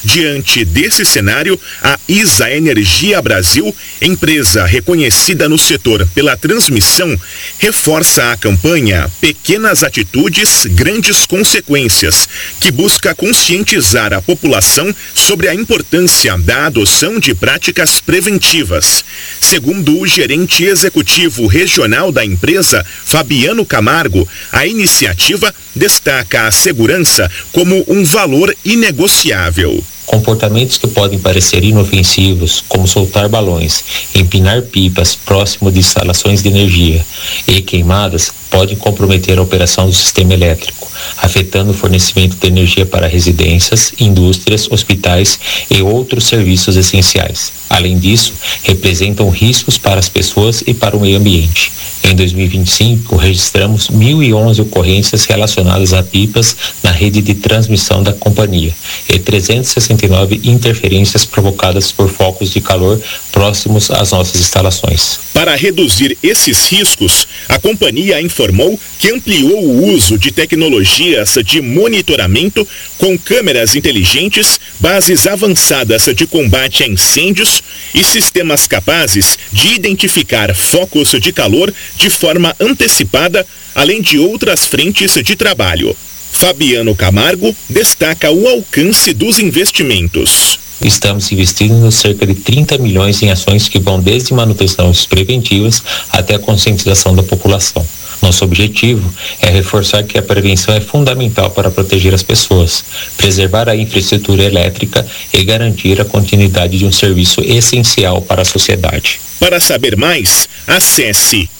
Diante desse cenário, a ISA Energia Brasil, empresa reconhecida no setor pela transmissão, reforça a campanha Pequenas Atitudes, Grandes Consequências, que busca conscientizar a população sobre a importância da adoção de práticas preventivas. Segundo o gerente executivo regional da empresa, Fabiano Camargo, a iniciativa destaca a segurança como um valor inegociável. Comportamentos que podem parecer inofensivos, como soltar balões, empinar pipas próximo de instalações de energia e queimadas, podem comprometer a operação do sistema elétrico, afetando o fornecimento de energia para residências, indústrias, hospitais e outros serviços essenciais. Além disso, representam riscos para as pessoas e para o meio ambiente. Em 2025, registramos 1.011 ocorrências relacionadas a pipas na rede de transmissão da companhia e 369 interferências provocadas por focos de calor próximos às nossas instalações. Para reduzir esses riscos, a companhia informou que ampliou o uso de tecnologias de monitoramento com câmeras inteligentes, bases avançadas de combate a incêndios e sistemas capazes de identificar focos de calor de forma antecipada, além de outras frentes de trabalho. Fabiano Camargo destaca o alcance dos investimentos. Estamos investindo cerca de 30 milhões em ações que vão desde manutenções preventivas até a conscientização da população. Nosso objetivo é reforçar que a prevenção é fundamental para proteger as pessoas, preservar a infraestrutura elétrica e garantir a continuidade de um serviço essencial para a sociedade. Para saber mais, acesse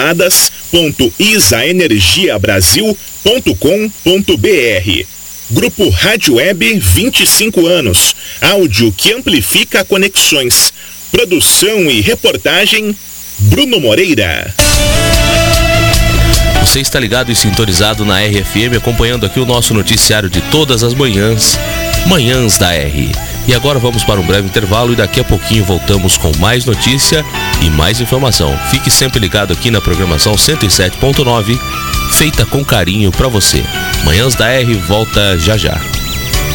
queimadas.isaenergiabrasil.com.br. Grupo Rádio Web 25 anos. Áudio que amplifica conexões. Produção e reportagem, Bruno Moreira. Você está ligado e sintonizado na RFM, acompanhando aqui o nosso noticiário de todas as manhãs, Manhãs da R. E agora vamos para um breve intervalo e daqui a pouquinho voltamos com mais notícia e mais informação. Fique sempre ligado aqui na programação 107.9, feita com carinho para você. Manhãs da R volta já já.